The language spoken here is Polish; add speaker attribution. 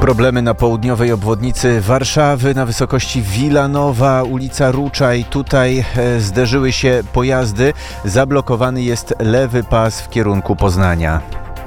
Speaker 1: Problemy na południowej obwodnicy Warszawy, na wysokości Wilanowa, ulica Ruczaj. Tutaj zderzyły się pojazdy. Zablokowany jest lewy pas w kierunku Poznania.